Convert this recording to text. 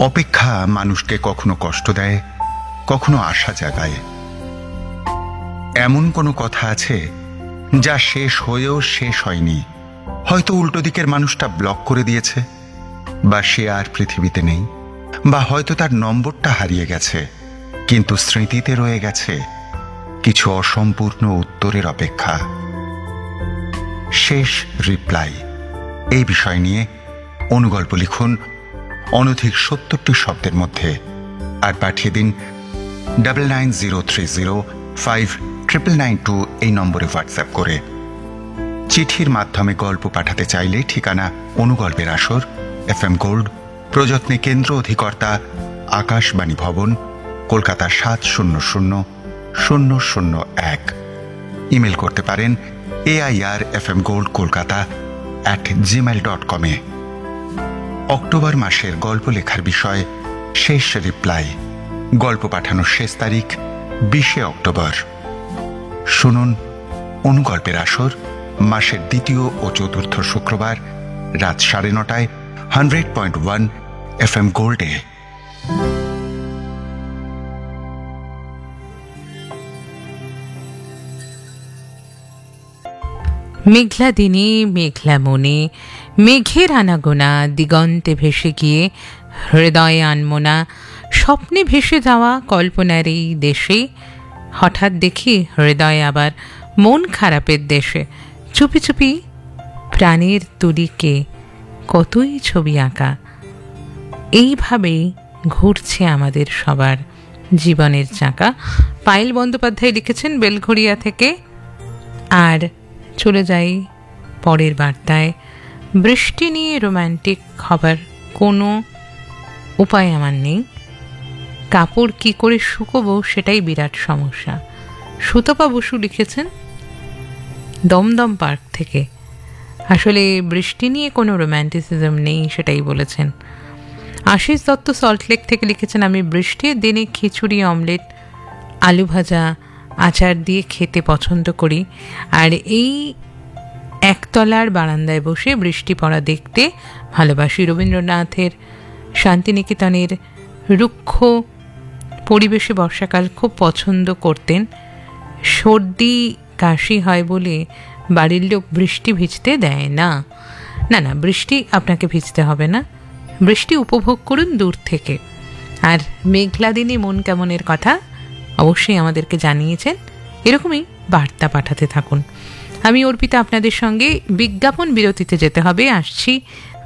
অপেক্ষা মানুষকে কখনো কষ্ট দেয়, কখনো আশা জাগায়। এমন কোনো কথা আছে যা শেষ হয়েও শেষ হয়নি। হয়তো উল্টো দিকের মানুষটা ব্লক করে দিয়েছে, বা সে আর পৃথিবীতে নেই, বা হয়তো তার নম্বরটা হারিয়ে গেছে, কিন্তু স্মৃতিতে রয়ে গেছে কিছু অসম্পূর্ণ উত্তরের অপেক্ষা। শেষ রিপ্লাই, এই বিষয় নিয়ে অনুগল্প লিখুন অনধিক 70টি শব্দের মধ্যে, আর পাঠিয়ে দিন 9903059992 এই নম্বরে হোয়াটসঅ্যাপ করে। চিঠির মাধ্যমে গল্প পাঠাতে চাইলে ঠিকানা অনুগল্পের আসর, FM গোল্ড, প্রযত্নে কেন্দ্র অধিকর্তা, আকাশবাণী ভবন, কলকাতা 700001। ইমেল করতে পারেন airfmgoldkolkata@gmail.com। অক্টোবর মাসের গল্প লেখার বিষয় শেষ রিপ্লাই। গল্প পাঠানোর শেষ তারিখ 20 অক্টোবর। শুনুন অনুগল্পের আসর মাসের দ্বিতীয় ও চতুর্থ শুক্রবার রাত 9:30 100.1 FM গোল্ডে। মেঘলা দিনে মেঘলা মনে মেঘের আনাগোনা দিগন্তে ভেসে গিয়ে হৃদয়ে আনমোনা স্বপ্নে ভেসে যাওয়া কল্পনার এই দেশে হঠাৎ দেখি হৃদয়ে আবার মন খারাপের দেশে চুপি চুপি প্রাণের তুলিকে কতই ছবি আঁকা। এইভাবেই ঘুরছে আমাদের সবার জীবনের চাকা। পায়েল বন্দ্যোপাধ্যায় লিখেছেন বেলঘড়িয়া থেকে। আর চলে যাই পরের বার্তায়। বৃষ্টি নিয়ে রোম্যান্টিক হবার কোনো উপায় আমার নেই। কাপড় কি করে শুকোবো সেটাই বিরাট সমস্যা। সুতপা বসু লিখেছেন দমদম পার্ক থেকে। আসলে বৃষ্টি নিয়ে কোনো রোম্যান্টিসিজম নেই সেটাই বলেছেন। আশিস দত্ত সল্টলেক থেকে লিখেছেন আমি বৃষ্টির দিনে খিচুড়ি, অমলেট, আলু ভাজা, আচার দিয়ে খেতে পছন্দ করি। আর এই একতলার বারান্দায় বসে বৃষ্টি পড়া দেখতে ভালোবাসি। রবীন্দ্রনাথের শান্তিনিকেতনের রুক্ষ পরিবেশে বর্ষাকাল খুব পছন্দ করতেন। সর্দি কাশি হয় বলে বাড়ির লোক বৃষ্টি ভিজতে দেয় না। না না, বৃষ্টি আপনাকে ভিজতে হবে না, বৃষ্টি উপভোগ করুন দূর থেকে। আর মেঘলা দিনে মন কেমনের কথা অবশ্যই আমাদেরকে জানিয়েছেন। এরকমই বার্তা পাঠাতে থাকুন। আমি অর্পিতা আপনাদের সঙ্গে বিজ্ঞাপন বিরতিতে যেতে হবে। আসছি